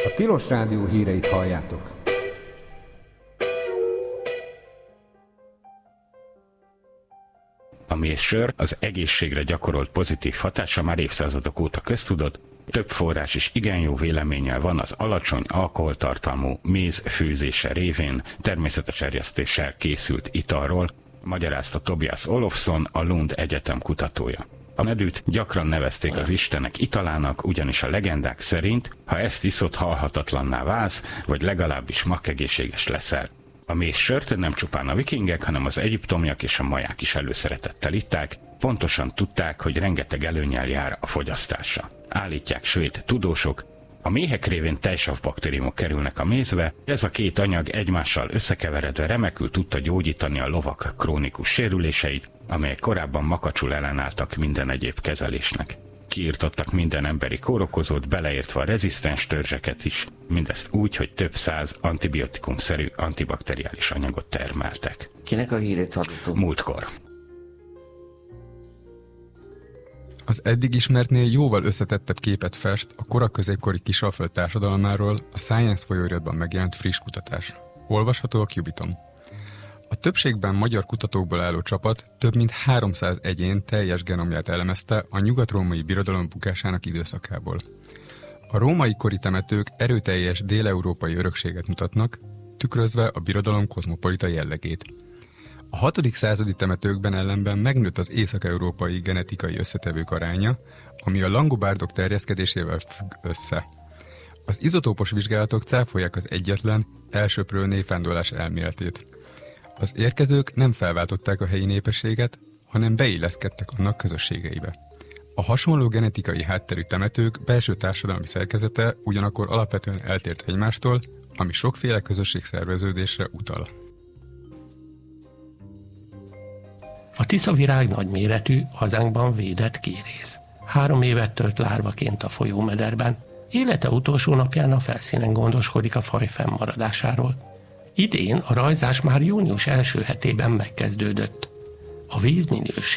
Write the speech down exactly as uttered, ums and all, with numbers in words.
A Tilos Rádió híreit halljátok. A mézsör az egészségre gyakorolt pozitív hatása már évszázadok óta köztudott, több forrás is igen jó véleménnyel van az alacsony alkoholtartalmú méz főzése révén természetes erjesztéssel készült italról, magyarázta Tobias Olofsson, a Lund Egyetem kutatója. A medűt gyakran nevezték az istenek italának, ugyanis a legendák szerint, ha ezt iszod, halhatatlanná válsz, vagy legalábbis makkegészséges leszel. A mézsört nem csupán a vikingek, hanem az egyiptomiak és a maják is előszeretettel itták, pontosan tudták, hogy rengeteg előnnyel jár a fogyasztása. Állítják svéd tudósok, a méhek révén tejsav baktériumok kerülnek a mézbe, ez a két anyag egymással összekeveredve remekül tudta gyógyítani a lovak krónikus sérüléseit, amelyek korábban makacsul ellenálltak minden egyéb kezelésnek. Kiirtottak minden emberi kórokozót, beleértve a rezisztens törzseket is, mindezt úgy, hogy több száz antibiotikumszerű antibakteriális anyagot termeltek. Kinek a hírét hallottuk? Múltkor. Az eddig ismertnél jóval összetettebb képet fest a koraközépkori Kisalföld társadalmáról a Science folyóiratban megjelent friss kutatás. Olvasható a Cubiton. A többségben magyar kutatókból álló csapat több mint háromszáz egyén teljes genomját elemezte a nyugat-római birodalom bukásának időszakából. A római kori temetők erőteljes dél-európai örökséget mutatnak, tükrözve a birodalom kozmopolita jellegét. A hatodik századi temetőkben ellenben megnőtt az észak-európai genetikai összetevők aránya, ami a langobárdok terjeszkedésével függ össze. Az izotópos vizsgálatok cáfolják az egyetlen, elsöprő névvándorlás elméletét. Az érkezők nem felváltották a helyi népességet, hanem beilleszkedtek annak közösségeibe. A hasonló genetikai hátterű temetők belső társadalmi szerkezete ugyanakkor alapvetően eltért egymástól, ami sokféle közösségszerveződésre utal. A tiszavirág nagyméretű, hazánkban védett kérész. Három évet tölt lárvaként a folyómederben, élete utolsó napján a felszínen gondoskodik a faj fennmaradásáról. Idén a rajzás már június első hetében megkezdődött. A vízminőség